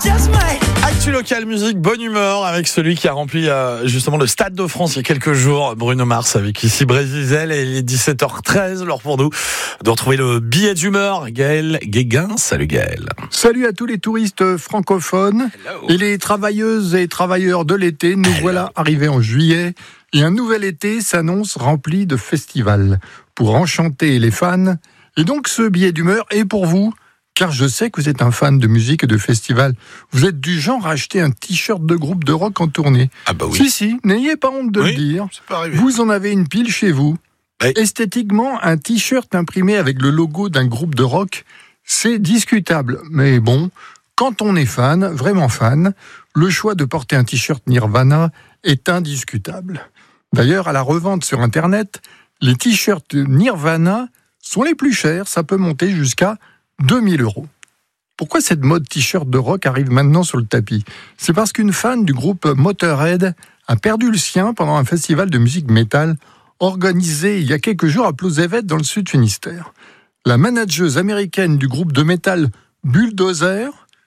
Actu local musique, bonne humeur avec celui qui a rempli justement le Stade de France il y a quelques jours, Bruno Mars, avec ici Brésil et il est 17h13, l'heure pour nous de retrouver le billet d'humeur. Gaël Guéguin, salut Gaël. Salut à tous les touristes francophones. Hello. Et les travailleuses et travailleurs de l'été. Nous voilà arrivés en juillet et un nouvel été s'annonce rempli de festivals pour enchanter les fans. Et donc ce billet d'humeur est pour vous, car je sais que vous êtes un fan de musique et de festivals. Vous êtes du genre à acheter un t-shirt de groupe de rock en tournée. Ah bah oui. Si, n'ayez pas honte de le dire. C'est pas arrivé. Vous en avez une pile chez vous. Oui. Esthétiquement, un t-shirt imprimé avec le logo d'un groupe de rock, c'est discutable. Mais bon, quand on est fan, vraiment fan, le choix de porter un t-shirt Nirvana est indiscutable. D'ailleurs, à la revente sur Internet, les t-shirts Nirvana sont les plus chers. Ça peut monter jusqu'à 2000 €. Pourquoi cette mode t-shirt de rock arrive maintenant sur le tapis ? C'est parce qu'une fan du groupe Motorhead a perdu le sien pendant un festival de musique métal organisé il y a quelques jours à Plouzévet dans le sud Finistère. La manageuse américaine du groupe de métal Bulldozer,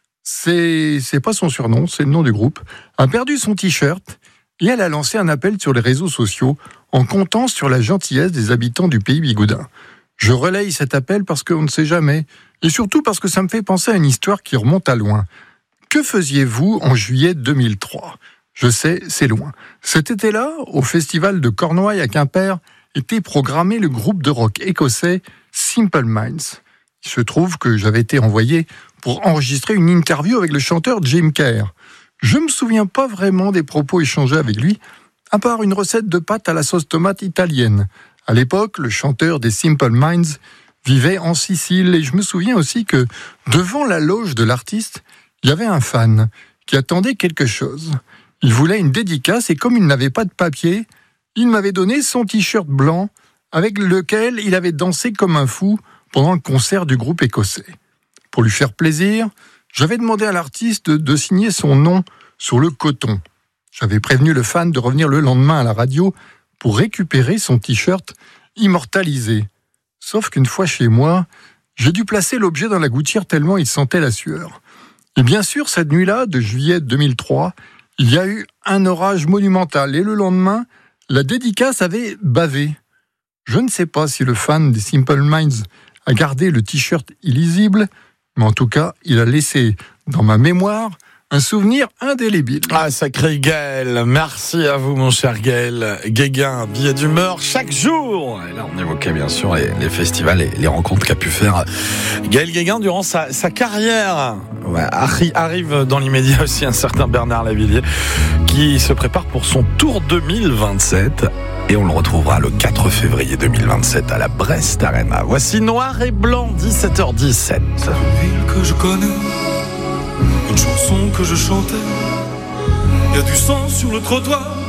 c'est pas son surnom, c'est le nom du groupe, a perdu son t-shirt et elle a lancé un appel sur les réseaux sociaux en comptant sur la gentillesse des habitants du pays bigoudin. Je relaye cet appel parce qu'on ne sait jamais, et surtout parce que ça me fait penser à une histoire qui remonte à loin. Que faisiez-vous en juillet 2003 ? Je sais, c'est loin. Cet été-là, au festival de Cornouailles à Quimper, était programmé le groupe de rock écossais Simple Minds. Il se trouve que j'avais été envoyé pour enregistrer une interview avec le chanteur Jim Kerr. Je ne me souviens pas vraiment des propos échangés avec lui, à part une recette de pâtes à la sauce tomate italienne. À l'époque, le chanteur des Simple Minds vivait en Sicile et je me souviens aussi que devant la loge de l'artiste, il y avait un fan qui attendait quelque chose. Il voulait une dédicace et comme il n'avait pas de papier, il m'avait donné son t-shirt blanc avec lequel il avait dansé comme un fou pendant le concert du groupe écossais. Pour lui faire plaisir, j'avais demandé à l'artiste de signer son nom sur le coton. J'avais prévenu le fan de revenir le lendemain à la radio pour récupérer son t-shirt immortalisé. Sauf qu'une fois chez moi, j'ai dû placer l'objet dans la gouttière tellement il sentait la sueur. Et bien sûr, cette nuit-là, de juillet 2003, il y a eu un orage monumental. Et le lendemain, la dédicace avait bavé. Je ne sais pas si le fan des Simple Minds a gardé le t-shirt illisible, mais en tout cas, il a laissé dans ma mémoire un souvenir indélébile. Ah, sacré Gaël, merci à vous mon cher Gaël Guéguin, billet d'humeur chaque jour. Et là on évoquait bien sûr les festivals et les rencontres qu'a pu faire Gaël Guéguin durant sa carrière. Ouais, arrive dans l'immédiat aussi un certain Bernard Lavilliers qui se prépare pour son tour 2027 et on le retrouvera le 4 février 2027 à la Brest Arena. Voici Noir et Blanc, 17h17. C'est une ville que je connais, une chanson que je chantais. Il y a du sang sur le trottoir,